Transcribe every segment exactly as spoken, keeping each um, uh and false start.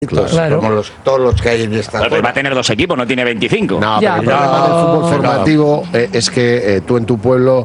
Claro. Como los, todos los que hay en esta zona. Pues va a tener dos equipos, no tiene veinticinco. No, ya, pero el problema del fútbol formativo eh, es que eh, tú en tu pueblo,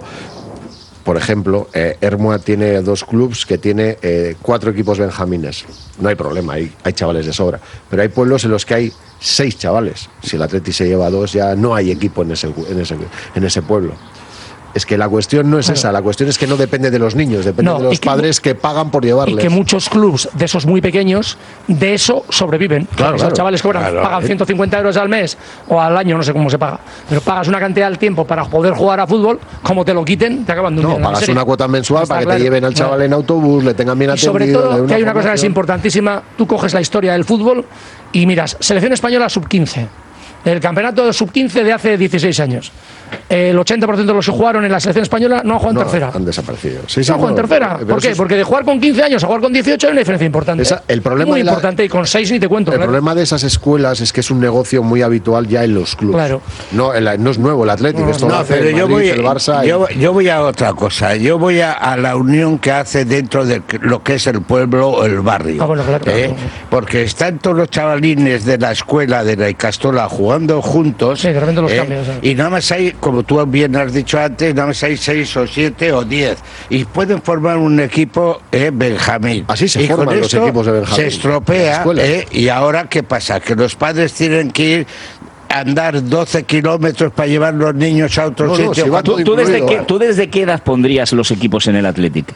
por ejemplo, eh, Ermua tiene dos clubs que tiene eh, cuatro equipos benjamines. No hay problema, hay, hay chavales de sobra. Pero hay pueblos en los que hay seis chavales. Si el Atleti se lleva dos, ya no hay equipo en ese, en ese, en ese pueblo. Es que la cuestión no es esa, la cuestión es que no depende de los niños, depende no, de los que, padres que pagan por llevarles. Y que muchos clubs de esos muy pequeños, de eso sobreviven. Claro, Esos claro. chavales cobran, Claro, pagan eh. ciento cincuenta euros al mes o al año, no sé cómo se paga. Pero pagas una cantidad al tiempo para poder jugar a fútbol, como te lo quiten, te acaban de un No, pagas una cuota mensual Está para que claro. te lleven al chaval en autobús, le tengan bien Y atendido. sobre le todo, den que hay una cosa que es formación. importantísima, tú coges la historia del fútbol y miras, selección española sub quince, el campeonato de sub quince de hace dieciséis años. El ochenta por ciento de los que jugaron en la selección española no han jugado en No, tercera. han desaparecido. Sí, sí, No juegan en no, tercera. pero ¿Por eso qué? es- Porque de jugar con quince años a jugar con dieciocho hay una diferencia importante. Esa- el problema Muy de la- importante, y con seis ni te cuento. El claro. problema de esas escuelas es que es un negocio muy habitual ya en los clubes. Claro. No, el- no es nuevo el Atlético, No, esto No, lo hace pero el yo Madrid, voy, el Barça. y- yo, yo voy a otra cosa. Yo voy a, a la unión que hace dentro de lo que es el pueblo o el barrio. Ah, bueno, claro. ¿eh? Porque están todos los chavalines de la escuela de la Icastola jugando juntos. Sí, de repente los ¿eh? cambios, ¿eh? Y nada más hay, como tú bien has dicho antes, nada más hay seis o siete o diez. Y pueden formar un equipo eh, Benjamín. Así se y forman con los esto equipos de Benjamín. Se estropea. Escuelas. ¿eh? Y ahora, ¿qué pasa? Que los padres tienen que ir a andar doce kilómetros para llevar los niños a otro No, no, sitio. si va Cuando- ¿Tú, tú desde incluido, qué, ¿eh? ¿Tú desde qué edad pondrías los equipos en el Athletic?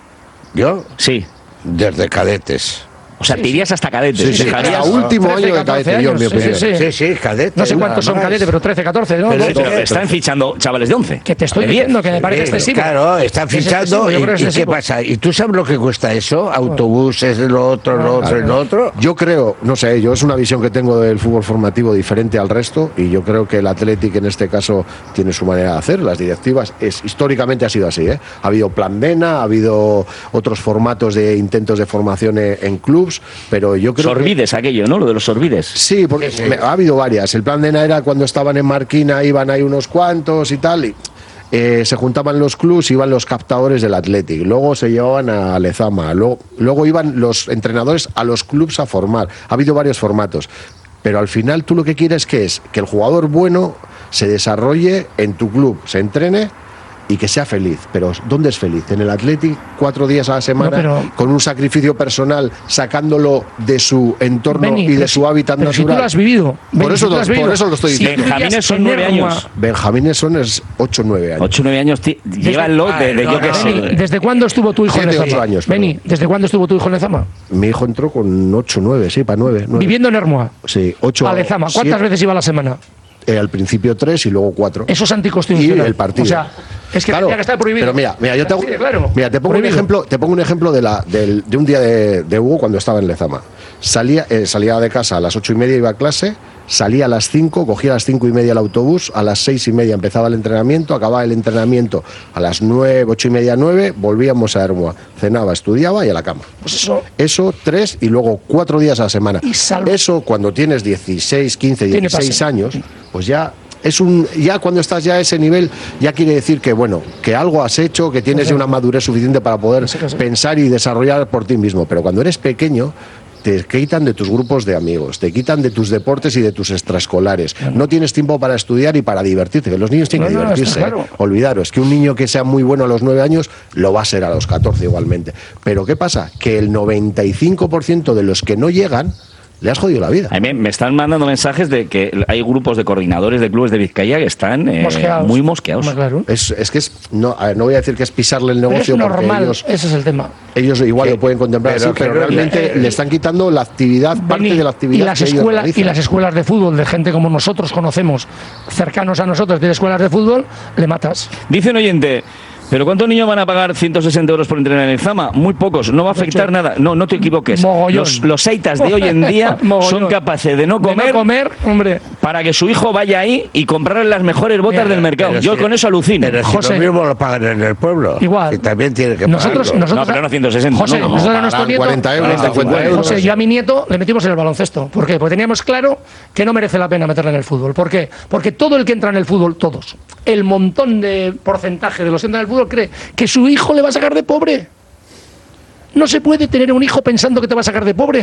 ¿Yo? Sí. Desde cadetes. O sea, te irías hasta cadetes. Sí, sí, Dejarías- hasta último trece, año de catorce cadete, yo, en mi años, sí, opinión. sí, Sí, sí, cadetes. No sé cuántos nada son más. cadetes, pero trece, catorce, ¿no? Pero Sí, Doce. pero están fichando chavales de once. Que te estoy de diez. diciendo que me parece Sí, excesivo. Claro, están Es fichando. excesivo, yo ¿Y, creo que es y qué excesivo. pasa? ¿Y tú sabes lo que cuesta eso? Autobuses, lo otro, lo otro, y lo otro. Yo creo, no sé, yo es una visión que tengo del fútbol formativo diferente al resto y yo creo que el Athletic en este caso tiene su manera de hacer, las directivas, es, históricamente ha sido así, ¿eh? Ha habido plan Dena, ha habido otros formatos de intentos de formación en, en clubs, pero yo creo que... Sorbides, aquello, ¿no? Lo de los sorbides. Sí, porque me- ha habido varias. El plan Dena era cuando estaban en Marquina, iban ahí unos cuantos y tal, y eh, se juntaban los clubs, iban los captadores del Athletic, luego se llevaban a Lezama, luego, luego iban los entrenadores a los clubs a formar. Ha habido varios formatos. Pero al final tú lo que quieres que es que el jugador bueno se desarrolle en tu club, se entrene y que sea feliz. Pero ¿dónde es feliz? En el Athletic, cuatro días a la semana, No, pero- con un sacrificio personal, sacándolo de su entorno Beni, y pero de si- su hábitat pero si natural. tú lo has vivido. Beni, Por si eso, tú lo lo, has por vivido. eso lo estoy Si diciendo. Benjamines vivías son en nueve Ermua, años. Benjamines son es ocho o nueve años. ocho o nueve años, ti- llévanlo de, de no, yo qué no, sé. Beni, ¿desde cuándo estuvo tu hijo en Siete, Lezama? ocho años, Beni, perdón. ¿desde cuándo estuvo tu hijo en Lezama? Mi hijo entró con ocho o nueve, sí, para nueve. Viviendo en Ermua. Sí, ocho A Lezama. ¿Cuántas siete, veces iba a la semana? eh, al principio tres y luego cuatro. Eso es anticonstitucional. Y el partido. O sea, es que Claro, tendría que estar prohibido. Pero mira, mira, yo te, hago- Sí, claro, mira, te pongo un prohibido. ejemplo, te pongo un ejemplo de la del- de un día de, de Hugo cuando estaba en Lezama. Salía, eh, salía de casa a las ocho y media, iba a clase, salía a las cinco, cogía a las cinco y media el autobús, a las seis y media empezaba el entrenamiento, acababa el entrenamiento a las nueve, ocho y media, nueve, volvíamos a Ermua, cenaba, estudiaba y a la cama. Pues eso, Eso tres y luego cuatro días a la semana. Y salvo- Eso cuando tienes dieciséis, quince, Tiene dieciséis pase. años, pues ya es un ya cuando estás ya a ese nivel ya quiere decir que bueno, que algo has hecho, que tienes ya una madurez suficiente para poder Sí, sí. pensar y desarrollar por ti mismo, pero cuando eres pequeño te quitan de tus grupos de amigos, te quitan de tus deportes y de tus extraescolares. No tienes tiempo para estudiar y para divertirte, que los niños tienen No, que no, está divertirse. claro. ¿eh? Olvidaros que un niño que sea muy bueno a los nueve años lo va a ser a los catorce igualmente. Pero ¿qué pasa? Que el noventa y cinco por ciento de los que no llegan le has jodido la vida. A mí me están mandando mensajes de que hay grupos de coordinadores de clubes de Vizcaya que están eh, mosqueados. muy mosqueados. Hombre, claro. Es, es que es, no, a ver, no voy a decir que es pisarle el Pero es negocio porque normal, ellos, ese es el tema. ellos igual Que- lo pueden contemplar pero así, pero que no- realmente eh, le están quitando la actividad, parte Beni, de la actividad y las que ellos escuelas y realizan. las escuelas de fútbol de gente como nosotros conocemos, cercanos a nosotros de escuelas de fútbol, le matas. Dice un oyente, ¿pero cuántos niños van a pagar ciento sesenta euros por entrenar en el Zama? Muy pocos, no va a afectar nada. No, no te equivoques. Mogollón. Los, los eitas de hoy en día Mogollón. son capaces de no De comer, no comer, hombre. para que su hijo vaya ahí y comprarle las mejores botas Mira, del mercado. pero Yo si- con eso alucino. Pero si José. lo mismo lo pagan en el pueblo. Igual. Y también tiene que Nosotros, pagarlo. nosotros, No, pero no ciento sesenta, José, no, no, nosotros a nuestro pagarán nieto, cuarenta euros, Ah, cincuenta euros. José, yo a mi nieto le metimos en el baloncesto. ¿Por qué? Porque teníamos claro que no merece la pena meterle en el fútbol. ¿Por qué? Porque todo el que entra en el fútbol, todos, el montón de porcentaje de los que entran en el fútbol cree que su hijo le va a sacar de pobre. No se puede tener un hijo pensando que te va a sacar de pobre.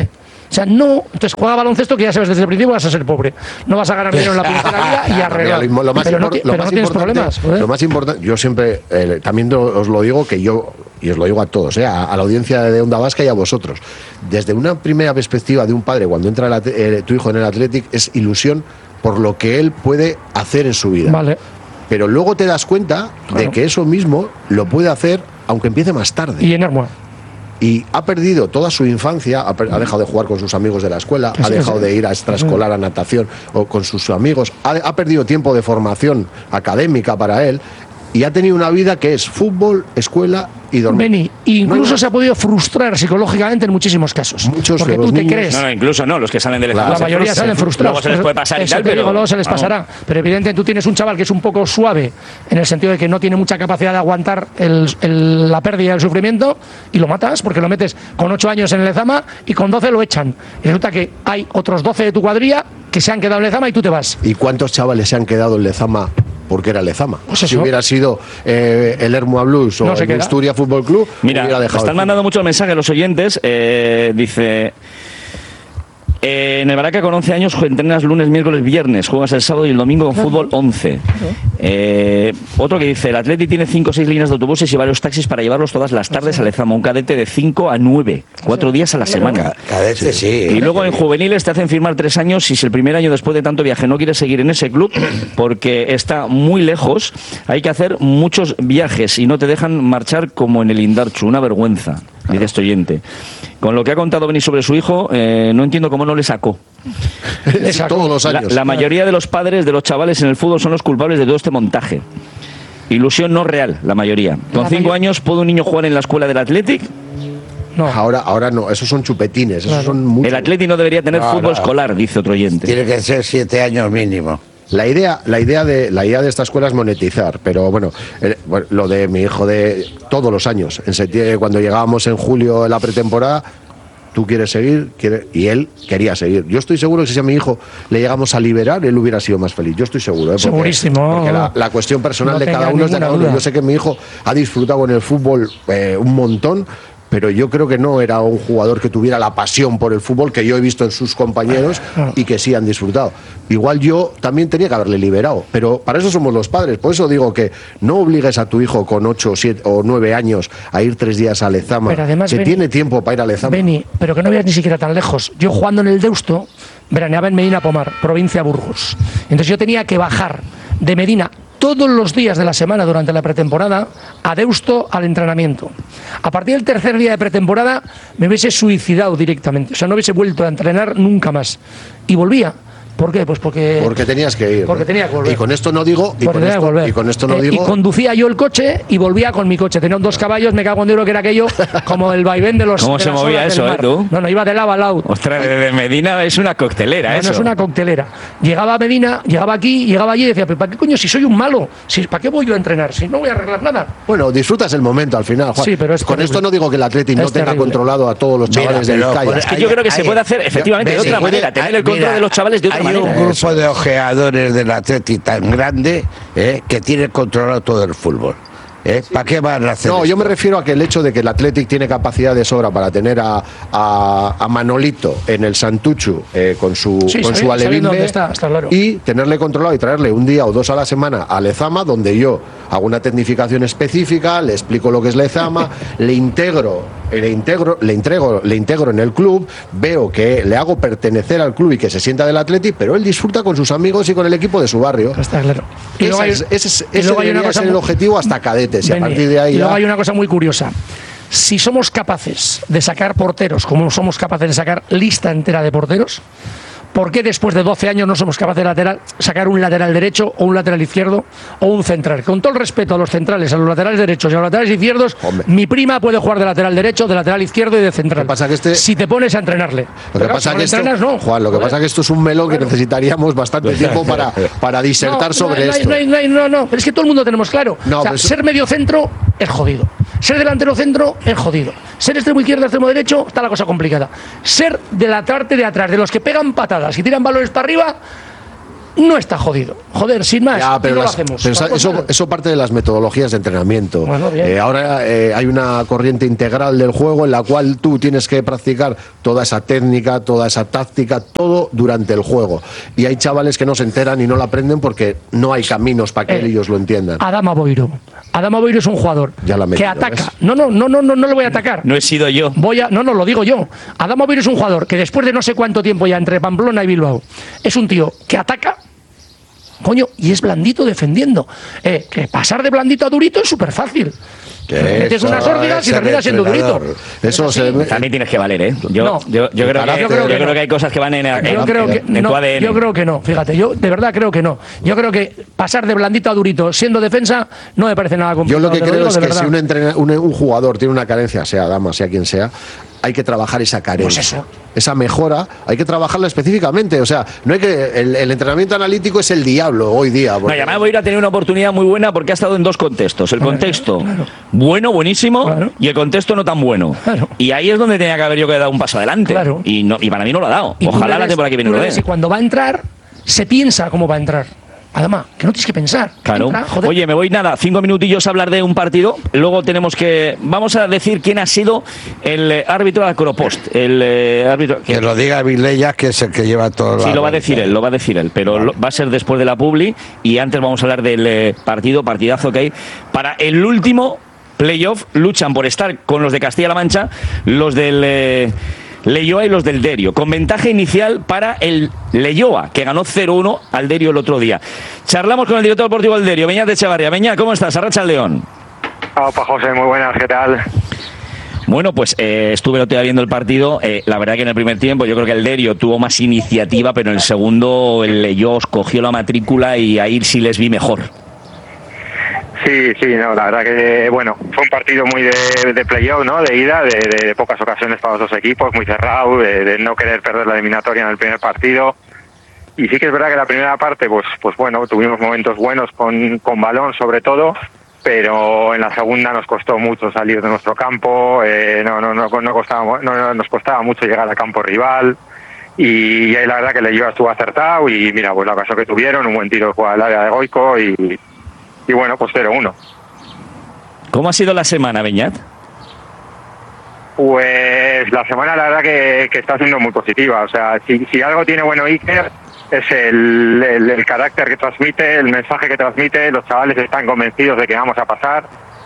O sea, no. Entonces juega baloncesto que ya sabes desde el principio vas a ser pobre. No vas a ganar dinero en la primera vida y arreglar. Lo más, pero no, impor- pero lo no más tienes importante, problemas. ¿eh? Lo más importante, yo siempre, eh, también os lo digo que yo, y os lo digo a todos, eh, a, a la audiencia de Onda Vasca y a vosotros, desde una primera perspectiva de un padre cuando entra el, eh, tu hijo en el Athletic es ilusión por lo que él puede hacer en su vida. Vale. Pero luego te das cuenta Claro. de que eso mismo lo puede hacer aunque empiece más tarde. Y en Hermoa. Y ha perdido toda su infancia, ha, per- ha dejado de jugar con sus amigos de la escuela, Sí, ha sí, dejado sí. de ir a extraescolar, a natación o con sus amigos, ha, ha perdido tiempo de formación académica para él y ha tenido una vida que es fútbol, escuela y dormir. Beni, incluso No hay se ha podido frustrar psicológicamente en muchísimos casos. Muchos porque de tú los te niños- crees. No, no, incluso no, los que salen del Claro. La se mayoría frustran. salen frustrados. Luego se les puede pasar y Eso tal, te pero digo, luego se les vamos. pasará. Pero evidentemente tú tienes un chaval que es un poco suave, en el sentido de que no tiene mucha capacidad de aguantar el- el- la pérdida y el sufrimiento, y lo matas porque lo metes con ocho años en el Lezama y con doce lo echan. Y resulta que hay otros doce de tu cuadrilla que se han quedado en Lezama y tú te vas. ¿Y cuántos chavales se han quedado en Lezama porque era Lezama? Pues si eso. hubiera sido eh, el Hermoa Blues o No se el queda. Busturia Fútbol Club, Mira, hubiera me dejado están el mandando muchos mensajes los oyentes. eh, dice... eh, en el Baraca con once años entrenas lunes, miércoles, viernes, juegas el sábado y el domingo con fútbol once. Eh, otro que dice, el Atleti tiene cinco o seis líneas de autobuses y varios taxis para llevarlos todas las tardes a Lezama, un cadete de cinco a nueve, cuatro días a la semana. Cadete sí. Y luego en juveniles te hacen firmar tres años y si el primer año después de tanto viaje no quieres seguir en ese club porque está muy lejos, hay que hacer muchos viajes y no te dejan marchar como en el Indarchu, una vergüenza, dice este oyente. Con lo que ha contado Beni sobre su hijo, eh, no entiendo cómo no le sacó. Exacto. Todos los La, años. la mayoría de los padres de los chavales en el fútbol son los culpables de todo este montaje. Ilusión no real, la mayoría. Con La cinco mayo- años, ¿puede un niño jugar en la escuela del Athletic? No. Ahora, ahora no, esos son chupetines, esos Claro. son muchos. El Athletic no debería tener No, fútbol no. escolar, dice otro oyente. Tiene que ser siete años mínimo. La idea, la idea de la idea de esta escuela es monetizar, pero bueno, eh, bueno, lo de mi hijo de todos los años, en septiembre, cuando llegábamos en julio en la pretemporada, tú quieres seguir, quiere- y él quería seguir. Yo estoy seguro que si a mi hijo le llegamos a liberar, él hubiera sido más feliz. Yo estoy seguro, ¿eh? Porque- Segurísimo. Porque la, la cuestión personal No de cada tengas uno es de ninguna cada uno. duda. Yo sé que mi hijo ha disfrutado con el fútbol eh, un montón. Pero yo creo que no era un jugador que tuviera la pasión por el fútbol que yo he visto en sus compañeros y que sí han disfrutado. Igual yo también tenía que haberle liberado, pero para eso somos los padres. Por eso digo que no obligues a tu hijo con ocho, siete o nueve años a ir tres días a Lezama, Pero además, que Beni- tiene tiempo para ir a Lezama. Beni, pero que no vayas ni siquiera tan lejos. Yo jugando en el Deusto, veraneaba en Medina Pomar, provincia de Burgos. Entonces yo tenía que bajar de Medina todos los días de la semana durante la pretemporada a Deusto al entrenamiento. A partir del tercer día de pretemporada me hubiese suicidado directamente. O sea, no hubiese vuelto a entrenar nunca más. Y volvía. ¿Por qué? Pues porque... Porque tenías que ir. Porque ¿no? tenía que volver. Y con esto no digo. Y Porque con tenía que esto, volver. y con esto no Eh, digo. Y conducía yo el coche y volvía con mi coche. Tenía dos caballos, me cago en Dios, que era aquello como el vaivén de los. ¿Cómo de se las movía olas eso, del eh, mar. tú? No, no, iba de lado a lado. Ostras, desde Medina es una coctelera, No, eso. no es una coctelera. Llegaba a Medina, llegaba aquí, llegaba allí y decía, ¿pero para qué coño si soy un malo? Si, ¿Para qué voy yo a entrenar? Si no voy a arreglar nada. Bueno, disfrutas el momento al final, Juan. Sí, pero es con terrible. esto no digo que el Atlético no Es tenga terrible. controlado a todos los Mira, chavales de pero Vizcaya. por- Es que yo creo que se Hay- puede hacer efectivamente de Ves, otra puede- manera, tener el control mira, de los chavales de otra hay manera. un grupo de ojeadores del Atleti tan grande eh, que tiene controlado todo el fútbol. ¿Eh? ¿Para qué van a hacer No, esto? yo me refiero a que el hecho de que el Athletic tiene capacidad de sobra para tener a, a, a Manolito en el Santuchu eh, con su, Sí, con sabi- su sabiendo alevinde dónde está, está claro. y tenerle controlado y traerle un día o dos a la semana a Lezama, donde yo hago una tecnificación específica, le explico lo que es Lezama, le integro, le integro, le entrego, le integro en el club, veo que le hago pertenecer al club y que se sienta del Athletic, pero él disfruta con sus amigos y con el equipo de su barrio. Está claro. Y Esa luego hay- es- ese es- y ese luego hay una debería cosa ser el muy- objetivo hasta cadetes y a Beni, partir de ahí y luego ya- hay una cosa muy curiosa. Si somos capaces de sacar porteros, como somos capaces de sacar lista entera de porteros, ¿por qué después de doce años no somos capaces de lateral, sacar un lateral derecho o un lateral izquierdo o un central? Con todo el respeto a los centrales, a los laterales derechos y a los laterales izquierdos, Hombre. mi prima puede jugar de lateral derecho, de lateral izquierdo y de central. Lo que pasa que este- Si te pones a entrenarle. Lo que Pero pasa si que no esto, entrenas, no. Juan, lo que Joder. pasa que esto es un melón que necesitaríamos bastante tiempo para, para disertar No, sobre no, hay- esto. No, hay- no, hay- no, no, pero es que todo el mundo tenemos claro. No, O sea, pero eso- ser medio centro es jodido. Ser delantero centro es jodido. Ser extremo izquierdo, extremo derecho, está la cosa complicada. Ser de la parte de atrás, de los que pegan patadas y tiran balones para arriba, no está jodido. Joder, sin más, ya, pero no las, lo hacemos. pero esa, eso, eso parte de las metodologías de entrenamiento. Bueno, eh, ahora eh, hay una corriente integral del juego en la cual tú tienes que practicar toda esa técnica, toda esa táctica, todo durante el juego. Y hay chavales que no se enteran y no lo aprenden porque no hay caminos para que Eh, ellos lo entiendan. Adama Boiro. Adama Boiro es un jugador Ya la he metido, que ataca. ¿ves? No, no, no, no, no, no le voy a atacar. No he sido yo. Voy a, no, no, lo digo yo. Adama Boiro es un jugador que después de no sé cuánto tiempo ya entre Pamplona y Bilbao, es un tío que ataca, coño, y es blandito defendiendo. Eh, que pasar de blandito a durito es súper fácil. Que Metes eso unas órbigas es y el terminas siendo durito. entrenador. Eso Es se así. ve- También tienes que valer, ¿eh? Yo, No. yo, yo, creo, que, Yo yo creo que creo no. que hay cosas que van en, en, Yo creo que en no, tu A D N. yo creo que no, fíjate, yo de verdad creo que no. Yo creo que pasar de blandito a durito siendo defensa no me parece nada Yo complicado. lo que te creo digo es de que verdad. si un, entrena- un, un jugador tiene una carencia, sea dama, sea quien sea, hay que trabajar esa carencia. Pues eso. Esa mejora, hay que trabajarla específicamente. O sea, no hay que el, el entrenamiento analítico es el diablo hoy día. No, porque- y además voy a ir a tener una oportunidad muy buena porque ha estado en dos contextos. El contexto claro. bueno, buenísimo, Claro. y el contexto no tan bueno. Claro. Y ahí es donde tenía que haber yo que dado un paso adelante. Claro. Y, no, y para mí no lo ha dado. Y tú Ojalá le la ves- temporada que viene tú lo le dé. ves, y cuando va a entrar, se piensa cómo va a entrar. Además, que no tienes que pensar. Claro. Entra, joder. Oye, me voy nada, cinco minutillos a hablar de un partido. Luego tenemos que. Vamos a decir quién ha sido el eh, árbitro de Acropost. El eh, árbitro. Que lo diga Vilella, que es el que lleva todo. Sí, lo va a decir él, lo va a decir él, pero lo- va a ser después de la publi y antes vamos a hablar del eh, partido, partidazo que hay. Para el último playoff luchan por estar con los de Castilla-La Mancha, los del eh, Leioa y los del Derio, con ventaja inicial para el Leioa, que ganó cero uno al Derio el otro día. Charlamos con el director deportivo del Derio, Beñat de Echevarría. Beñat, ¿cómo estás? Arracha el León. Opa, José, muy buenas, ¿qué tal? Bueno, pues eh, estuve el otro día viendo el partido. Eh, la verdad que en el primer tiempo yo creo que el Derio tuvo más iniciativa, pero en el segundo el Leioa cogió la matrícula y ahí sí les vi mejor. Sí, sí, no, la verdad que, bueno, fue un partido muy de, de playoff, ¿no? De ida, de, de, de pocas ocasiones para los dos equipos, muy cerrado, de, de no querer perder la eliminatoria en el primer partido. Y sí que es verdad que la primera parte, pues, pues bueno, tuvimos momentos buenos con, con balón sobre todo, pero en la segunda nos costó mucho salir de nuestro campo, eh, no, no, no, no, costaba, no, no, nos costaba mucho llegar al campo rival. Y ahí la verdad que Leioa estuvo acertado y mira, pues la ocasión que tuvieron, un buen tiro fue al área de Goico y, y bueno, pues cero uno. ¿Cómo ha sido la semana, Beñat? Pues la semana la verdad que, que está siendo muy positiva. O sea, si, si algo tiene bueno Iker es el, el, el carácter que transmite, el mensaje que transmite. Los chavales están convencidos de que vamos a pasar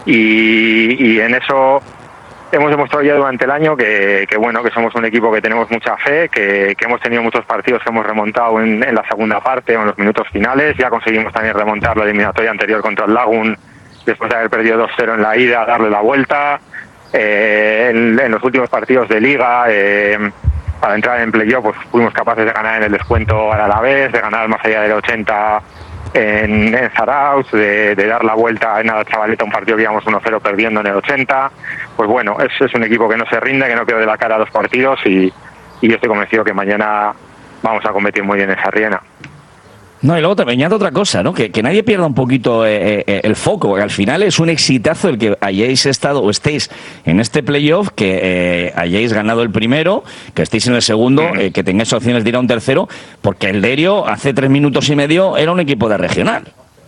y, y en eso hemos demostrado ya durante el año que, que bueno, que somos un equipo que tenemos mucha fe, que, que hemos tenido muchos partidos que hemos remontado en, en la segunda parte o en los minutos finales. Ya conseguimos también remontar la eliminatoria anterior contra el Lagun después de haber perdido dos cero en la ida, darle la vuelta. Eh, en, en los últimos partidos de Liga, eh, para entrar en playoff, pues fuimos capaces de ganar en el descuento al Alavés, de ganar más allá del ochenta en, en Zarauz, de, de dar la vuelta en la Chavaleta, un partido que íbamos uno cero perdiendo en el ochenta. Pues bueno, es, es un equipo que no se rinde, que no pierde la cara a los partidos y, y yo estoy convencido que mañana vamos a competir muy bien en Sarriena. No, y luego te añado otra cosa, ¿no? Que, que nadie pierda un poquito eh, eh, el foco, porque al final es un exitazo el que hayáis estado o estéis en este playoff, que eh, hayáis ganado el primero, que estéis en el segundo, eh, que tengáis opciones de ir a un tercero, porque el Derio hace tres minutos y medio era un equipo de regional.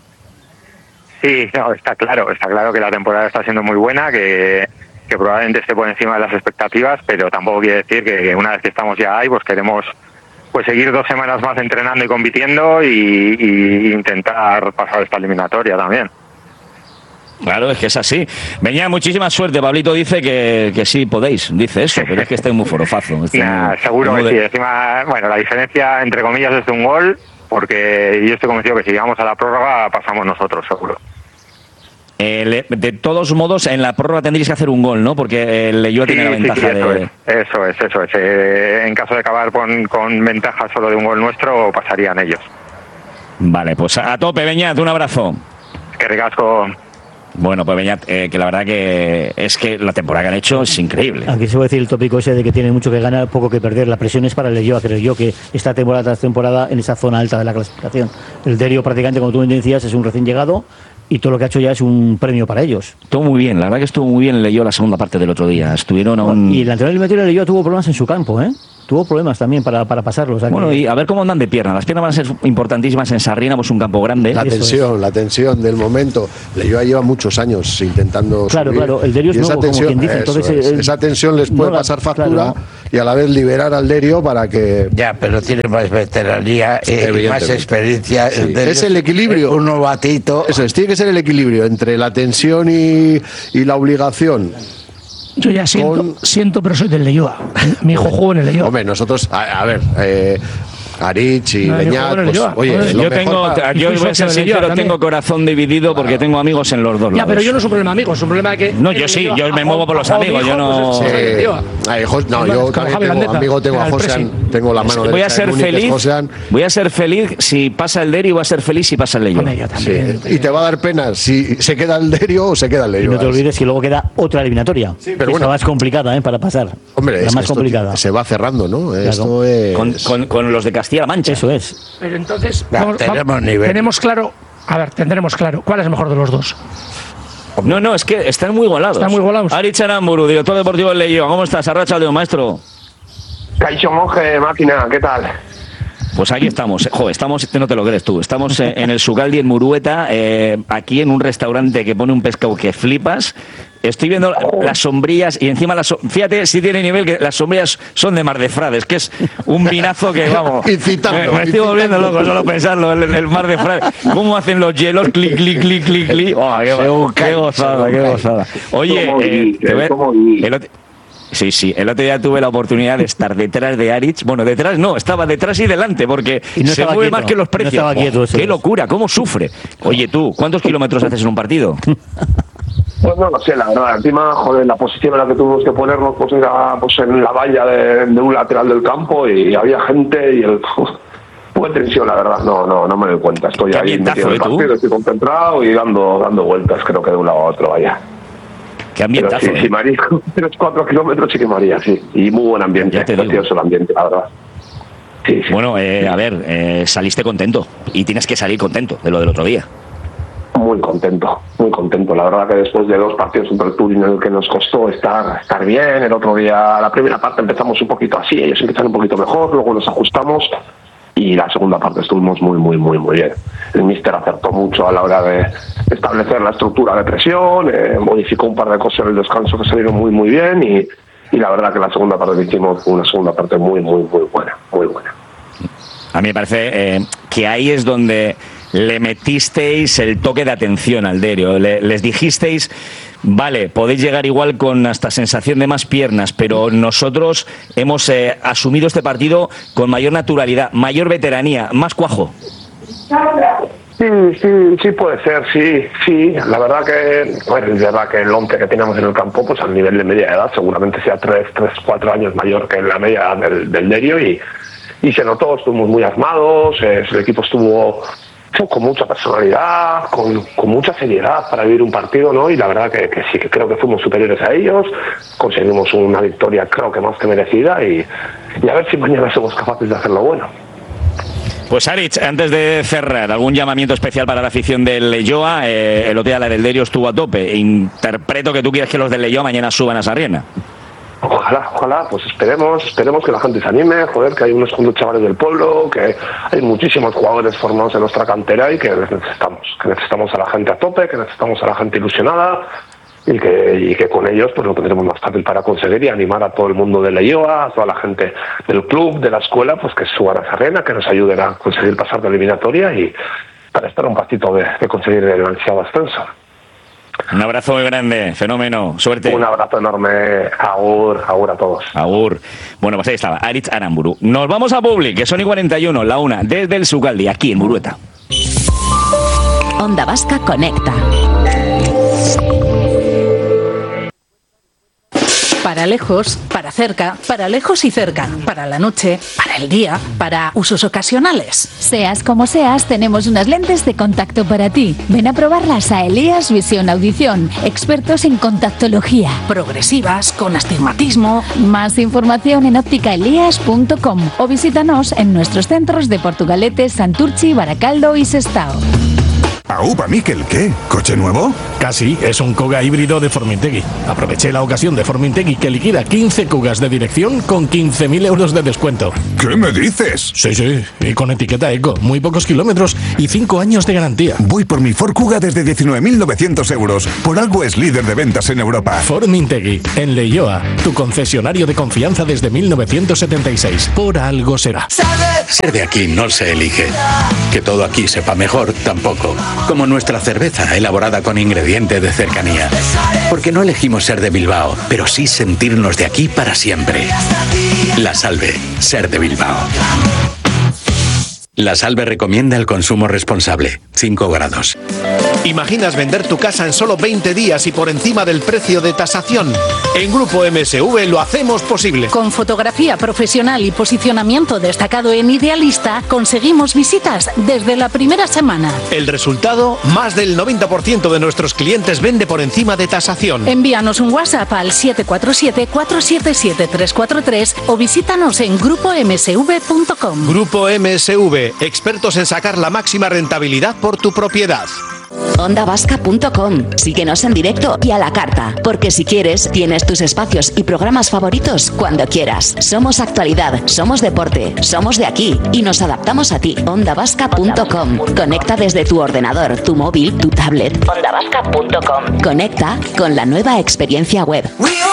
Sí, no, está claro, está claro que la temporada está siendo muy buena, que, que probablemente esté por encima de las expectativas, pero tampoco quiere decir que, que una vez que estamos ya ahí, pues queremos pues seguir dos semanas más entrenando y compitiendo y, y intentar pasar esta eliminatoria también. Claro, es que es así. Beñat, muchísima suerte. Pablito dice que, que sí podéis, dice eso, pero es que estáis muy forofazo. Estáis Nah, muy- seguro muy que de- sí. Encima, bueno, la diferencia entre comillas es de un gol, porque yo estoy convencido que si llegamos a la prórroga pasamos nosotros, seguro. Eh, le- de todos modos, en la prórroga tendréis que hacer un gol, ¿no? Porque el Leioa tiene la ventaja sí, eso de... es, eso es, eso es. Eh, en caso de acabar con, con ventaja solo de un gol nuestro, pasarían ellos. Vale, pues a, a tope, Beñat, un abrazo. Que ricasco. Bueno, pues Beñat, eh, que la verdad que es que la temporada que han hecho es increíble. Aquí se puede decir el tópico ese de que tiene mucho que ganar, poco que perder. La presión es para el Leioa, creo yo, que está temporada tras temporada en esa zona alta de la clasificación. El Derio prácticamente, como tú me decías, es un recién llegado y todo lo que ha hecho ya es un premio para ellos. Estuvo muy bien, la verdad que estuvo muy bien el Leioa la segunda parte del otro día. Estuvieron a un... Y el anterior eliminatorio el Leioa tuvo problemas en su campo, ¿eh? tuvo problemas también para, para pasarlo. O sea, bueno, que... y a ver cómo andan de piernas. Las piernas van a ser importantísimas en Sarriena, pues un campo grande. La tensión, es. la tensión del momento. Leyoa lleva muchos años intentando Claro, subir, claro, el Derio es nuevo, tensión, como quien dice. Entonces, es. el, esa tensión les puede no la, pasar factura claro. y a la vez liberar al Derio para que... Ya, pero tiene más veteranía eh, y más experiencia. Sí. El es el equilibrio. Es un novatito. Eso es, tiene que ser el equilibrio entre la tensión y, y la obligación. Yo ya siento, con... siento, pero soy del Leyoa. Mi hijo jugó en el Leyoa. Hombre, nosotros, a, a ver, eh, Aritz y no, Beñat, pues, oye, yo tengo, para... yo voy a ser sincero, tengo corazón dividido porque tengo amigos en los dos lados. Ya, pero yo no es un problema de amigos, es un problema de que... No, yo sí, yo me muevo por los amigos, yo no... Sí. Ay, no, yo también tengo amigo, tengo a Josean, tengo la mano voy a ser feliz, Josean. Voy a ser feliz si pasa el Derio y voy a ser feliz si pasa el Leyoa. Sí. Y te va a dar pena si se queda el Derio o se queda el Leyoa. Y no te olvides que luego queda otra eliminatoria. Sí, pero bueno, la más complicada, ¿eh? Para pasar. Hombre, la es más complicada. Se va cerrando, ¿no? Claro. Esto es... con, con, con los de Castilla-La Mancha. Eso es. Pero entonces ya, vamos, tenemos, vamos, nivel. tenemos claro, a ver, tendremos claro cuál es el mejor de los dos. No, no, es que están muy igualados. Están muy igualados. Aritz Aramburu, director deportivo del Leyoa, ¿cómo estás? Arracha Leo, maestro. Caixo Monje, máquina, ¿qué tal? Pues aquí estamos, jo, estamos, no te lo crees tú, estamos en el Sugaldi en Murueta, eh, aquí en un restaurante que pone un pescado que flipas. Estoy viendo las sombrillas y encima las fíjate si tiene nivel que las sombrillas son de Mar de Frades, que es un vinazo que vamos. Incitando, me, me estoy volviendo loco solo pensarlo, el, el Mar de Frades. ¿Cómo hacen los hielos? Clic, clic, clic, clic, clic. Oh, qué, qué gozada, qué gozada. Oye, eh, te ve, el otro, sí, sí, el otro día tuve la oportunidad de estar detrás de Aritz. Bueno, detrás no, estaba detrás y delante, porque y no se mueve quieto, más que los precios. No quieto, oh, ¡qué locura! ¿Cómo sufre? Oye, tú, ¿cuántos kilómetros haces en un partido? Pues no lo sé, la verdad. Encima, joder, la posición en la que tuvimos que ponernos pues era pues en la valla de, de un lateral del campo y había gente y el... Fue tensión, la verdad. No, no, no me doy cuenta. Estoy ahí metido en el partido, estoy concentrado y dando, dando vueltas, creo que de un lado a otro, vaya. Qué ambientazo. Pero sí, ¿eh? sí, María, tres, cuatro kilómetros sí que María, sí. Y muy buen ambiente, ya te precioso digo. el ambiente, la verdad. Sí, sí. Bueno, eh, a ver, eh, saliste contento y tienes que salir contento de lo del otro día. Muy contento, muy contento. La verdad que después de dos partidos Super Tour en el que nos costó estar, estar bien, el otro día, la primera parte empezamos un poquito así, ellos empezaron un poquito mejor, luego nos ajustamos y la segunda parte estuvimos muy, muy, muy, muy bien. El míster acertó mucho a la hora de establecer la estructura de presión, eh, modificó un par de cosas en el descanso que salieron muy, muy bien y, y la verdad que la segunda parte que hicimos fue una segunda parte muy, muy, muy buena, muy buena. A mí me parece eh, que ahí es donde le metisteis el toque de atención al Derio. Le, les dijisteis, vale, podéis llegar igual con hasta sensación de más piernas, pero nosotros hemos eh, asumido este partido con mayor naturalidad, mayor veteranía, más cuajo. Sí, sí, sí puede ser, sí, sí. La verdad que, bueno, es verdad que el once que tenemos en el campo, pues al nivel de media edad, seguramente sea tres, tres, cuatro años mayor que la media del, del Derio y, y se notó, estuvimos muy armados, eh, el equipo estuvo con mucha personalidad, con, con mucha seriedad para vivir un partido, ¿no? Y la verdad que, que sí, que creo que fuimos superiores a ellos, conseguimos una victoria creo que más que merecida y, y a ver si mañana somos capaces de hacerlo bueno. Pues Aritz, antes de cerrar, ¿algún llamamiento especial para la afición del Leyoa? Eh, el otro día la del Derio estuvo a tope. Interpreto que tú quieres que los del Leyoa mañana suban a Sarriena. Ojalá, ojalá, pues esperemos, esperemos que la gente se anime, joder, que hay unos cuantos chavales del pueblo, que hay muchísimos jugadores formados en nuestra cantera y que necesitamos, que necesitamos a la gente a tope, que necesitamos a la gente ilusionada y que, y que con ellos pues lo tendremos más fácil para conseguir y animar a todo el mundo de Leyoa, a toda la gente del club, de la escuela, pues que suban a Sarriena, que nos ayuden a conseguir pasar de eliminatoria y para estar un pasito de, de conseguir el ansiado ascenso. Un abrazo muy grande, fenómeno, suerte. Un abrazo enorme, agur, agur a todos. Agur. Bueno, pues ahí estaba, Aritz Aramburu. Nos vamos a Public, que son y cuarenta y uno, la una, desde el Sugaldi, aquí en Murueta. Onda Vasca Conecta. Para lejos, para cerca, para lejos y cerca, para la noche, para el día, para usos ocasionales. Seas como seas, tenemos unas lentes de contacto para ti. Ven a probarlas a Elías Visión Audición, expertos en contactología. Progresivas, con astigmatismo. Más información en óptica elías punto com o visítanos en nuestros centros de Portugalete, Santurchi, Baracaldo y Sestao. Aupa, Miquel, ¿qué? ¿Coche nuevo? Casi es un Kuga híbrido de Formintegui. Aproveché la ocasión de Formintegui que liquida quince Kugas de dirección con quince mil euros de descuento. ¿Qué me dices? Sí, sí, y con etiqueta eco, muy pocos kilómetros y cinco años de garantía. Voy por mi Ford Kuga desde diecinueve mil novecientos euros. Por algo es líder de ventas en Europa. Formintegui, en Leioa, tu concesionario de confianza desde mil novecientos setenta y seis. Por algo será. Ser de aquí no se elige. Que todo aquí sepa mejor, tampoco. Como nuestra cerveza, elaborada con ingredientes de cercanía. Porque no elegimos ser de Bilbao, pero sí sentirnos de aquí para siempre. La Salve, ser de Bilbao. La Salve recomienda el consumo responsable. cinco grados. ¿Imaginas vender tu casa en solo veinte días y por encima del precio de tasación? En Grupo M S V lo hacemos posible. Con fotografía profesional y posicionamiento destacado en Idealista, conseguimos visitas desde la primera semana. El resultado, más del noventa por ciento de nuestros clientes vende por encima de tasación. Envíanos un WhatsApp al siete cuatro siete, cuatro siete siete, tres cuatro tres o visítanos en grupo m s v punto com. Grupo M S V, expertos en sacar la máxima rentabilidad por tu propiedad. onda vasca punto com. Síguenos en directo y a la carta, porque si quieres, tienes tus espacios y programas favoritos cuando quieras. Somos actualidad, somos deporte, somos de aquí y nos adaptamos a ti. onda vasca punto com. Conecta desde tu ordenador, tu móvil, tu tablet. onda vasca punto com. Conecta con la nueva experiencia web.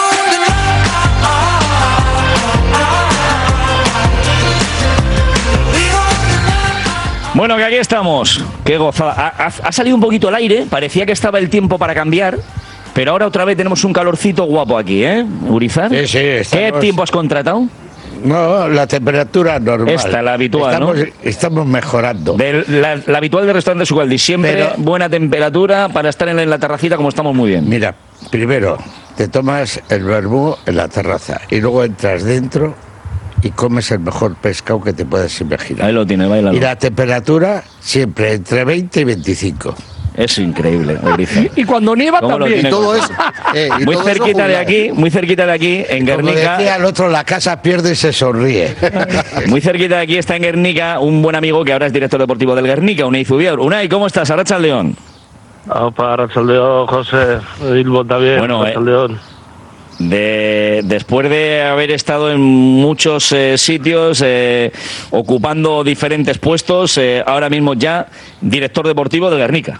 Bueno, que aquí estamos. Qué gozada. Ha, ha, ha salido un poquito el aire. Parecía que estaba el tiempo para cambiar. Pero ahora otra vez tenemos un calorcito guapo aquí, ¿eh, Urizar? Sí, sí. Estamos... ¿Qué tiempo has contratado? No, la temperatura normal. Esta, la habitual, estamos, ¿no? Estamos mejorando. De, la, la habitual del restaurante Sugaldi. Siempre Pero, buena temperatura para estar en la terracita como estamos muy bien. Mira, primero te tomas el vermú en la terraza y luego entras dentro y comes el mejor pescado que te puedas imaginar. Ahí lo tiene, bailalo. Y la temperatura siempre entre veinte y veinticinco. Es increíble, Urizar. Y cuando nieva también. Y todo eso. Eh, y muy todo cerquita eso de aquí, muy cerquita de aquí, en Guernica. Como decía el otro, la casa pierde y se sonríe. Muy cerquita de aquí está en Guernica un buen amigo que ahora es director deportivo del Guernica, Unai Zubiaur. Unai, ¿cómo estás? Arratsaldeon. Opa, Arratsaldeon, José. Bilbo también. Bueno, Arratsaldeon. Eh. De, después de haber estado en muchos eh, sitios, eh, ocupando diferentes puestos, eh, ahora mismo ya director deportivo del Guernica.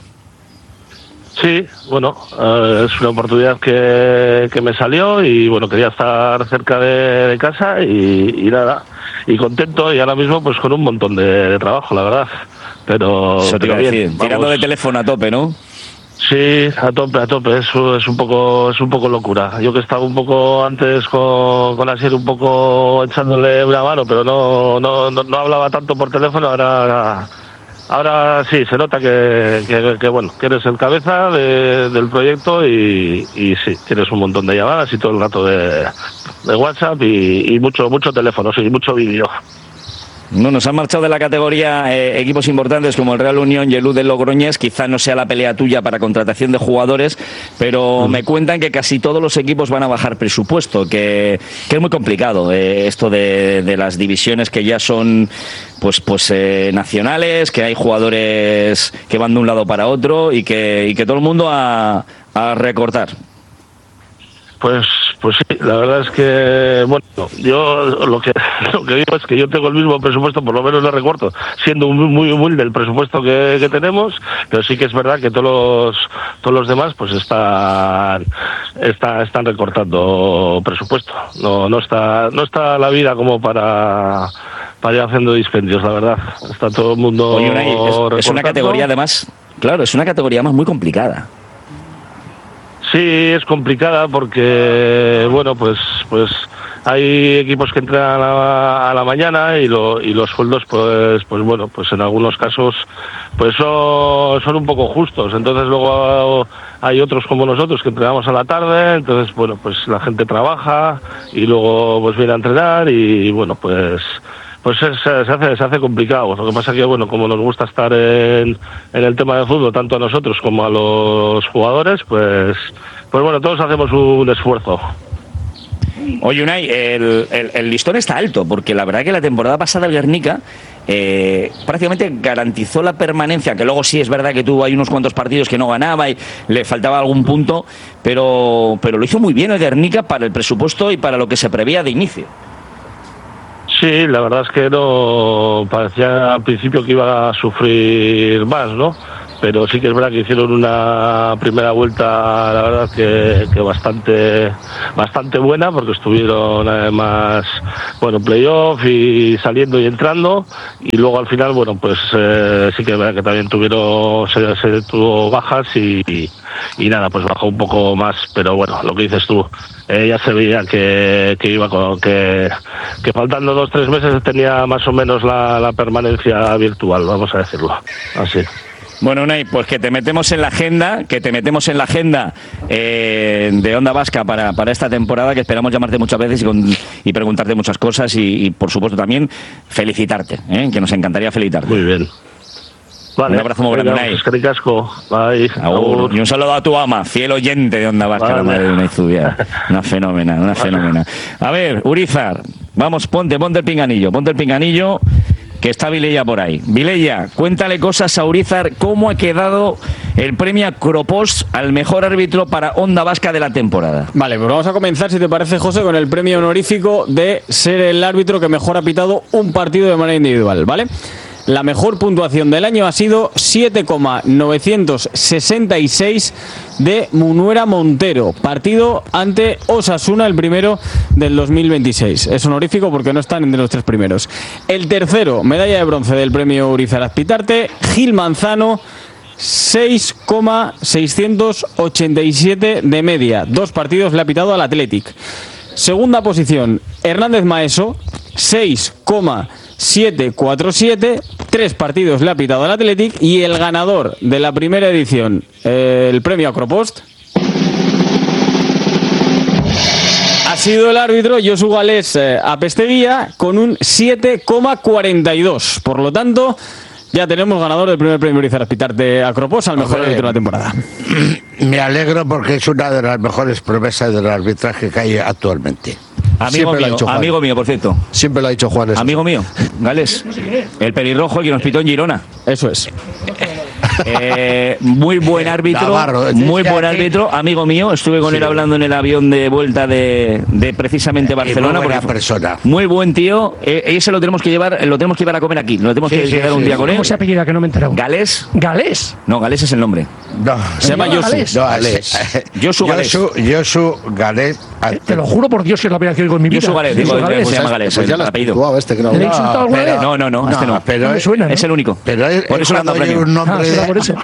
Sí, bueno, eh, es una oportunidad que, que me salió y bueno, quería estar cerca de, de casa y, y nada, y contento y ahora mismo pues con un montón de, de trabajo, la verdad. Pero, Eso te pero iba a bien, decir, tirando de teléfono a tope, ¿no? Sí, a tope, a tope, eso es un poco, es un poco locura. Yo que estaba un poco antes con, con Asier un poco echándole una mano, pero no, no, no, no hablaba tanto por teléfono, ahora, ahora sí, se nota que, que, que bueno, que eres el cabeza de, del proyecto y, y sí, tienes un montón de llamadas y todo el rato de, de WhatsApp y, y mucho, mucho teléfono, sí, mucho vídeo. No, nos han marchado de la categoría eh, equipos importantes como el Real Unión y el U de Logroñés. Quizá no sea la pelea tuya para contratación de jugadores, pero mm. me cuentan que casi todos los equipos van a bajar presupuesto, que, que es muy complicado eh, esto de, de las divisiones que ya son pues pues eh, nacionales, que hay jugadores que van de un lado para otro y que, y que todo el mundo a, a recortar. Pues pues sí, la verdad es que, bueno, yo lo que lo que digo es que yo tengo el mismo presupuesto, por lo menos lo recorto, siendo muy, muy humilde el presupuesto que, que tenemos, pero sí que es verdad que todos los todos los demás pues están está, están recortando presupuesto. No no está no está la vida como para para ir haciendo dispendios, la verdad. Está todo el mundo. Oye, Unai, es, es una categoría además, claro, es una categoría más muy complicada. Sí, es complicada porque, bueno, pues pues hay equipos que entran a la, a la mañana y, lo, y los sueldos, pues pues bueno, pues en algunos casos pues son, son un poco justos. Entonces luego hay otros como nosotros que entrenamos a la tarde, entonces, bueno, pues la gente trabaja y luego pues viene a entrenar y, bueno, pues... Pues se, se, hace, se hace complicado. Lo que pasa que, bueno, como nos gusta estar en, en el tema de fútbol, tanto a nosotros como a los jugadores, pues, pues bueno, todos hacemos un esfuerzo. Oye, Unai, el, el, el listón está alto, porque la verdad que la temporada pasada el Guernica eh, prácticamente garantizó la permanencia, que luego sí es verdad que tuvo ahí unos cuantos partidos que no ganaba y le faltaba algún punto, pero, pero lo hizo muy bien el Guernica para el presupuesto y para lo que se preveía de inicio. Sí, la verdad es que no parecía al principio que iba a sufrir más, ¿no? Pero sí que es verdad que hicieron una primera vuelta, la verdad que, que bastante bastante buena, porque estuvieron además, bueno, playoff y saliendo y entrando, y luego al final, bueno, pues eh, sí que es verdad que también tuvieron, se, se tuvo bajas y, y, y nada, pues bajó un poco más, pero bueno, lo que dices tú, eh, ya se veía que, que iba con, que, que faltando dos tres meses tenía más o menos la, la permanencia virtual, vamos a decirlo así. Bueno, Unai, pues que te metemos en la agenda, que te metemos en la agenda eh, de Onda Vasca para, para esta temporada, que esperamos llamarte muchas veces y, con, y preguntarte muchas cosas y, y, por supuesto, también felicitarte, ¿eh? Que nos encantaría felicitarte. Muy bien. Vale. Un abrazo muy grande, Unai. Pues, casco. Bye. Agur. Y un saludo a tu ama, fiel oyente de Onda Vasca, vale. La madre de Unai Zubiar. Una fenómena, una fenómena. A ver, Urizar, vamos, ponte, ponte el pinganillo, ponte el pinganillo, que está Vilella por ahí. Vilella, cuéntale cosas a Urizar, cómo ha quedado el premio Acropost al mejor árbitro para Onda Vasca de la temporada. Vale, pues vamos a comenzar, si te parece, José, con el premio honorífico de ser el árbitro que mejor ha pitado un partido de manera individual, ¿vale? La mejor puntuación del año ha sido siete coma novecientos sesenta y seis de Munuera Montero, partido ante Osasuna, el primero del dos mil veintiséis. Es honorífico porque no están entre los tres primeros. El tercero, medalla de bronce del premio Urizar Azpitarte, Gil Manzano, seis coma seiscientos ochenta y siete de media. Dos partidos le ha pitado al Athletic. Segunda posición, Hernández Maeso, seis coma setecientos cuarenta y siete, tres partidos le ha pitado al Athletic, y el ganador de la primera edición, eh, el premio Acropost, ha sido el árbitro Josu Galés eh, Apesteguía con un siete coma cuarenta y dos. Por lo tanto, ya tenemos ganador del primer premio Urizar Azpitarte Acropost al mejor árbitro de la temporada. Me alegro porque es una de las mejores promesas del arbitraje que hay actualmente. Amigo mío, amigo mío, por cierto. Siempre lo ha dicho Juan. Eso. Amigo mío, Gales. El pelirrojo, el que nos pitó en Girona. Eso es. Eh, muy buen árbitro, Navarro, muy buen árbitro, amigo mío. Estuve con sí. él hablando en el avión de vuelta de, de precisamente Barcelona. Muy buena persona. Muy buen tío. Eh, ese lo tenemos que llevar, lo tenemos que llevar a comer aquí. Lo tenemos sí, que sí, quedar sí, un día sí. con él. ¿Cómo se apellida que no me he enterado? ¿Galés? ¿Galés? No, Galés es el nombre. No, se llama Josu. No, Galés. Josu Galés. Josu Galés. Te, te lo juro por Dios que es la primera vez que oigo en mi vida. Josu Galés, digo, Galés. Se llama Galés, pues ya el apellido. Este, que no. ¿Le he insultado alguna vez? No, no, no, este no. Pero no me suena, ¿no? Es el único. Pero es, por eso le han dado premio. Un nombre ah, será por eso.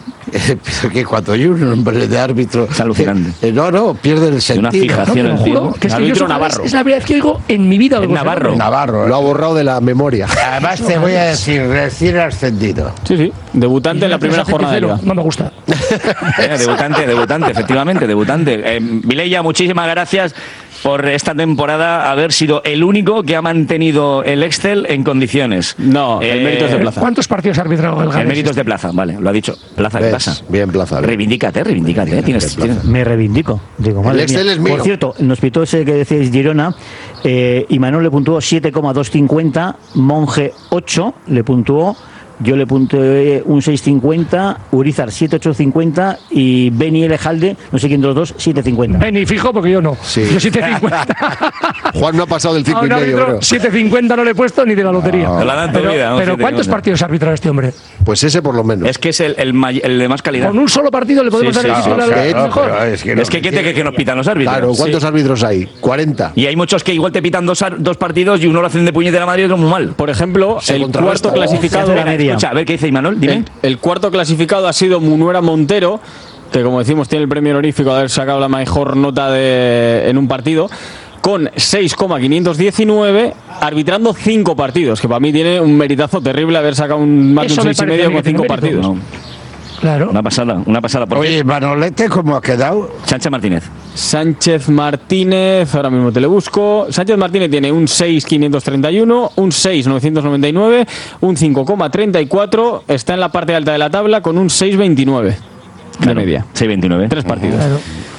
Que cuando hay un nombre de árbitro es alucinante. Eh, no, no, pierde el sentido. Una fijación no, en juro que es que yo Navarro. Es la primera vez que oigo en mi vida. En Navarro. Navarro. Lo ha borrado de la memoria. Además te voy a decir, recién ascendido. Sí, sí. Debutante en la primera jornada de Liga. No me gusta. Eh, debutante, debutante, efectivamente, debutante. Eh, Vilella, muchísimas gracias por esta temporada haber sido el único que ha mantenido el Excel en condiciones. No, el eh, mérito es de plaza. ¿Cuántos partidos ha arbitrado el Gales? El mérito es de plaza, vale, lo ha dicho. Plaza, ¿qué pasa? Bien, plaza. Bien. Reivindícate, reivindícate. Eh, tienes, tienes... Me reivindico. Digo, el Excel mía. Es mío. Por cierto, nos pitó ese que decíais Girona, eh, Imanol le puntuó siete coma doscientos cincuenta, Monje ocho le puntuó, yo le puntué un seis cincuenta, Urizar siete ocho cincuenta y Beni Elejalde, no sé quién de los dos, siete cincuenta. Beni, fijo, porque yo no. Sí. Yo siete cincuenta. Juan no ha pasado del cinco y medio. siete cincuenta no le he puesto ni de la lotería. No. La dan pero vida, no, pero ¿cuántos cincuenta partidos ha arbitrado este hombre? Pues ese por lo menos. Es que es el, el, el de más calidad. Con un solo partido le podemos sí, dar sí, el título sí, al mejor. Es que, no, es que, que, que, que nos pitan los árbitros. Claro, ¿cuántos sí. árbitros hay? cuarenta. Y hay muchos que igual te pitan dos, dos partidos y uno lo hacen de puñetera madre y otro muy mal. Por ejemplo, Se el cuarto clasificado. Oh, escucha, a ver qué dice Imanol, dime. El, el cuarto clasificado ha sido Munuera Montero, que como decimos tiene el premio honorífico de haber sacado la mejor nota de, en un partido, con seis coma quinientos diecinueve, arbitrando cinco partidos, que para mí tiene un meritazo terrible haber sacado un más de un seis y medio con cinco partidos. No. Claro. Una pasada, una pasada. Oye, Manolete, ¿cómo ha quedado? Sánchez Martínez. Sánchez Martínez, ahora mismo te lo busco. Sánchez Martínez tiene un seis coma quinientos treinta y uno, un seis coma novecientos noventa y nueve, un cinco coma treinta y cuatro, está en la parte alta de la tabla con un seis coma veintinueve de claro, media. seis coma veintinueve. Tres partidos. Claro.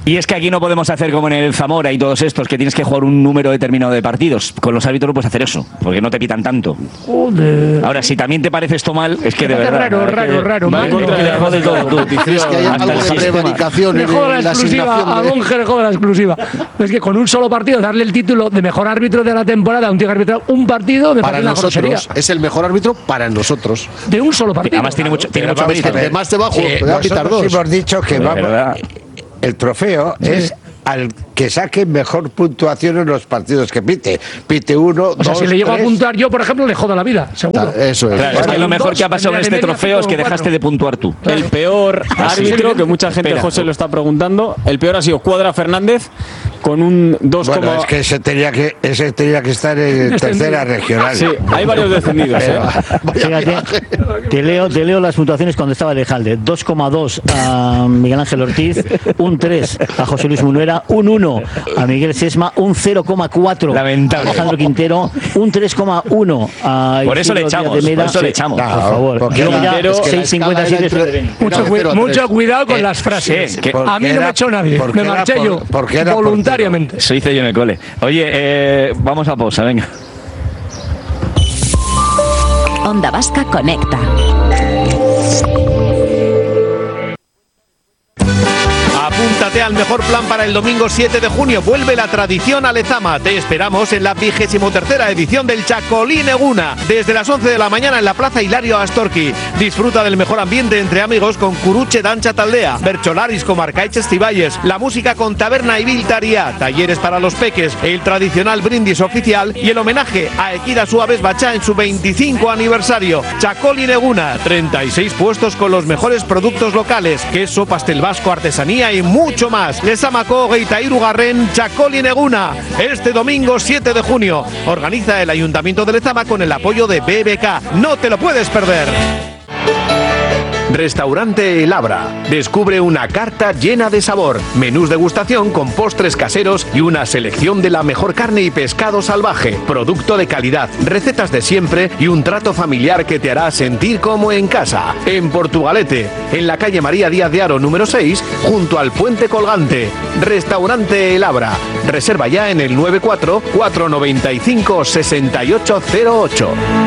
Y es que aquí no podemos hacer como en el Zamora y todos estos, que tienes que jugar un número determinado de partidos. Con los árbitros no puedes hacer eso, porque no te pitan tanto. Joder. Ahora, si también te parece esto mal, es que de verdad... Raro, raro, raro. Va en contra de todo, tú, Es que hay algo de prevaricación Le en jodo la la exclusiva, asignación a de- Monge le jodo la exclusiva. Es que con un solo partido darle el título de mejor árbitro de la temporada a un tío que ha arbitrado un partido me Para parece una grosería. nosotros, es el mejor árbitro para nosotros. De un solo partido. Además tiene mucho, tiene Pero mucho vamos mérito. a ver, Además te va a que jugar, a pitar nosotros dos. hemos dicho que De vamos, verdad. el trofeo es al que saque mejor puntuación en los partidos que pite. Pite uno, O sea, dos, si le llego a tres. puntuar yo, por ejemplo, le jodo la vida, seguro. Eso es. Claro, es que lo mejor que ha pasado en este trofeo es que dejaste de puntuar tú. El peor árbitro, que mucha gente, Espera. José, lo está preguntando, el peor ha sido Cuadra Fernández con un dos. Bueno, es que ese tenía que, ese tenía que estar en tercera regional. Sí, hay varios descendidos. ¿eh? Fíjate, te leo, te leo las puntuaciones cuando estaba Alejandro. dos coma dos a Miguel Ángel Ortiz, un tres a José Luis Munuera, un uno a Miguel Sesma, un cero coma cuatro Lamentable. a Alejandro Quintero, un tres coma uno a Por eso le Isidro echamos, Díaz de Mera. por eso le Sí, echamos. por favor. porque Luego era- ya es que la seis cincuenta y siete escala era entre- Mucho, era de cui- cero a mucho tres. cuidado con Eh, las frases. que- a mí no era- me echó nadie. porque Me era marché por- yo. porque era Voluntariamente. Eso hice yo en el cole. Oye, eh, vamos a pausa, venga. Onda Vasca Conecta. Apúntate al mejor plan para el domingo siete de junio. Vuelve la tradición a Lezama. Te esperamos en la vigésimo tercera edición del Chacolí Neguna. Desde las once de la mañana en la Plaza Hilario Astorqui. Disfruta del mejor ambiente entre amigos con Curuche Dancha Taldea, Bercholaris con Arcaiches Ciballes, la música con Taberna y Viltaría, talleres para los peques, el tradicional brindis oficial y el homenaje a Equida Suaves Bachá en su veinticinco aniversario. Chacolí Neguna, treinta y seis puestos con los mejores productos locales, queso, pastel vasco, artesanía y mucho más. Lezamako Geitairu Garren, Chacolí Neguna. Este domingo siete de junio. Organiza el Ayuntamiento de Lezama con el apoyo de B B K. No te lo puedes perder. Restaurante El Abra. Descubre una carta llena de sabor, menús degustación con postres caseros y una selección de la mejor carne y pescado salvaje, producto de calidad, recetas de siempre y un trato familiar que te hará sentir como en casa. En Portugalete, en la calle María Díaz de Haro número seis, junto al puente colgante. Restaurante El Abra. Reserva ya en el noventa y cuatro, cuatrocientos noventa y cinco, sesenta y ocho cero ocho.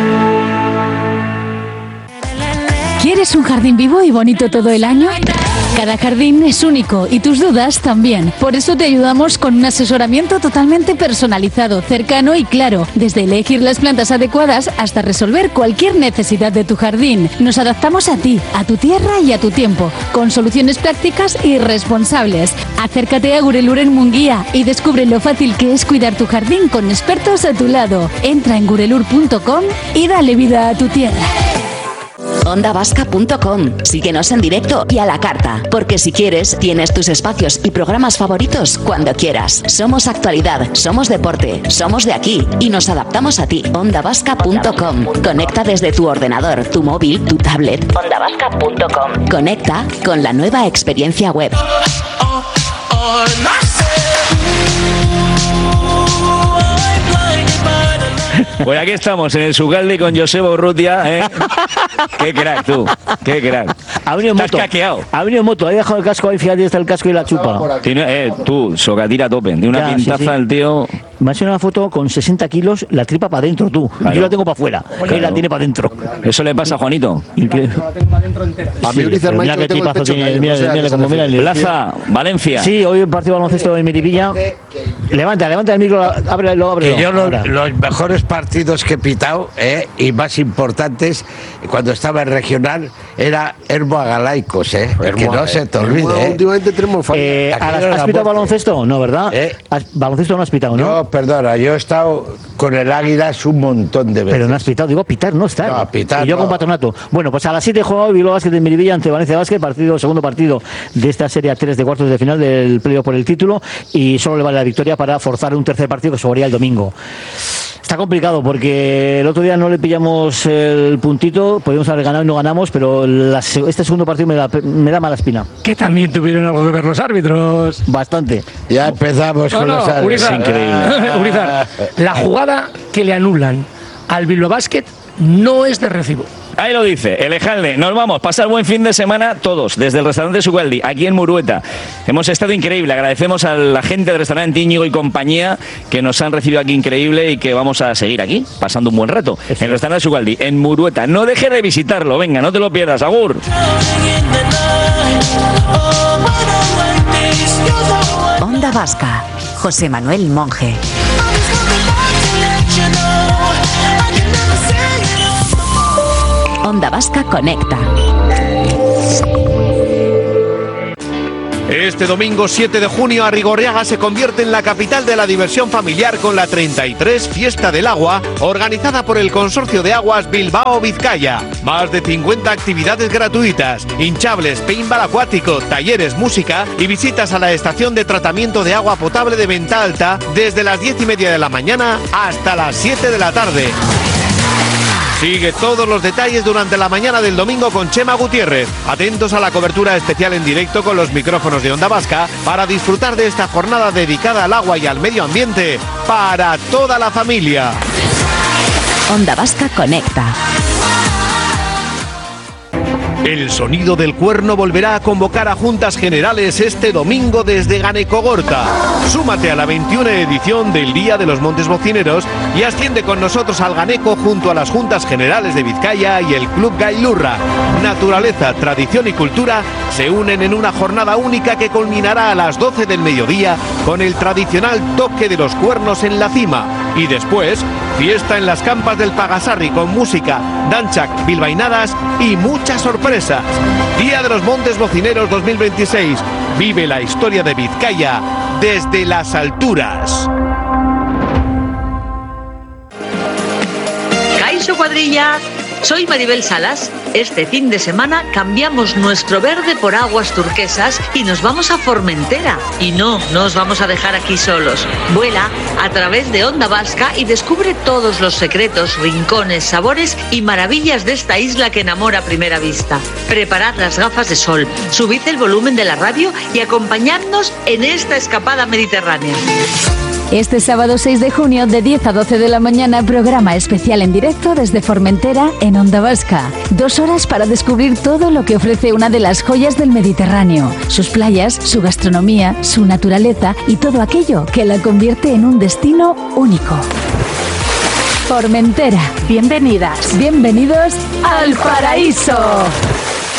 ¿Quieres un jardín vivo y bonito todo el año? Cada jardín es único y tus dudas también. Por eso te ayudamos con un asesoramiento totalmente personalizado, cercano y claro. Desde elegir las plantas adecuadas hasta resolver cualquier necesidad de tu jardín. Nos adaptamos a ti, a tu tierra y a tu tiempo, con soluciones prácticas y responsables. Acércate a Gurelur en Munguía y descubre lo fácil que es cuidar tu jardín con expertos a tu lado. Entra en gurelur punto com y dale vida a tu tierra. onda vasca punto com. Síguenos en directo y a la carta, porque si quieres, tienes tus espacios y programas favoritos cuando quieras. Somos actualidad, somos deporte, somos de aquí y nos adaptamos a ti. onda vasca punto com. Conecta desde tu ordenador, tu móvil, tu tablet. onda vasca punto com. Conecta con la nueva experiencia web. Pues aquí estamos, en el Sugalde con Joseba Urrutia, ¿eh? Qué crack, tú. Qué crack. Ha venido en Te has moto. caqueado. Ha venido en moto. Ha dejado el casco ahí, fíjate, está el casco y la chupa. Tiene, eh, tú, socatira a tope. De una Ya, sí, pintaza sí. el tío. Me ha hecho una foto con sesenta kilos, la tripa para adentro, tú. Claro. Yo la tengo para afuera. Él la tiene para adentro. Eso le pasa a Juanito. Increíble. A mí Urizar me ha Mira dicho qué que tengo el tripazo pecho tiene. caído, Mira, o sea, mira que cómo se mira el Plaza, Valencia. Sí, hoy un partido de baloncesto en Miribilla. Levanta, levanta el micro, ábrelo, ábrelo. Que yo los, Ahora. los mejores partidos que he pitado eh, y más importantes cuando estaba en regional era Hermo Agalaicos, eh, que no se te olvide. Eh. Últimamente tenemos fallo. Eh, Aquí ¿has, no has la pitado muerte. baloncesto? No, ¿verdad? Eh. Has- baloncesto no has pitado, ¿no? Yo, perdona, yo he estado con el Águilas un montón de veces. Pero no has pitado, digo pitar, no estar. No, pitar Y yo no. con patronato. Bueno, pues a las siete juega hoy Bilbao Basket de Miribilla ante Valencia Basket, partido, segundo partido de esta serie a tres de cuartos de final del playoff por el título, y solo le vale la victoria para forzar un tercer partido que se jugaría el domingo. Está complicado porque el otro día no le pillamos el puntito, podíamos haber ganado y no ganamos, pero la se- este segundo partido me da, me da mala espina. Que también tuvieron algo que ver los árbitros. Bastante. Ya empezamos No, con no, los árbitros. Urizar, Urizar, la jugada que le anulan al Bilbao Basket no es de recibo. Ahí lo dice, Elejalde. Nos vamos, pasar buen fin de semana todos, desde el restaurante Sugaldi, aquí en Murueta. Hemos estado increíble, agradecemos a la gente del restaurante Íñigo y compañía que nos han recibido aquí increíble y que vamos a seguir aquí, pasando un buen rato. En el restaurante Sugaldi, en Murueta. No dejes de visitarlo, venga, no te lo pierdas, agur. Onda Vasca, José Manuel Monge. Onda Vasca Conecta. Este domingo siete de junio, Arrigorriaga se convierte en la capital de la diversión familiar con la treinta y tres Fiesta del Agua, organizada por el Consorcio de Aguas Bilbao-Vizcaya. Más de cincuenta actividades gratuitas, hinchables, paintball acuático, talleres, música y visitas a la estación de tratamiento de agua potable de Venta Alta desde las diez y media de la mañana hasta las siete de la tarde. Sigue todos los detalles durante la mañana del domingo con Chema Gutiérrez. Atentos a la cobertura especial en directo con los micrófonos de Onda Vasca para disfrutar de esta jornada dedicada al agua y al medio ambiente para toda la familia. Onda Vasca Conecta. El sonido del cuerno volverá a convocar a Juntas Generales este domingo desde Ganecogorta. Súmate a la veintiuna edición del Día de los Montes Bocineros y asciende con nosotros al Ganeco junto a las Juntas Generales de Vizcaya y el Club Gailurra. Naturaleza, tradición y cultura se unen en una jornada única que culminará a las doce del mediodía con el tradicional toque de los cuernos en la cima. Y después, fiesta en las campas del Pagasarri con música, danchak, bilbainadas y muchas sorpresas. Día de los Montes Bocineros dos mil veintiséis. Vive la historia de Vizcaya desde las alturas. Caixo Cuadrilla, soy Maribel Salas. Este fin de semana cambiamos nuestro verde por aguas turquesas y nos vamos a Formentera. Y no, no os vamos a dejar aquí solos. Vuela a través de Onda Vasca y descubre todos los secretos, rincones, sabores y maravillas de esta isla que enamora a primera vista. Preparad las gafas de sol, subid el volumen de la radio y acompañadnos en esta escapada mediterránea. Este sábado seis de junio, de diez a doce de la mañana, programa especial en directo desde Formentera en Onda Vasca. Dos horas para descubrir todo lo que ofrece una de las joyas del Mediterráneo. Sus playas, su gastronomía, su naturaleza y todo aquello que la convierte en un destino único. Formentera. Bienvenidas. Bienvenidos al paraíso.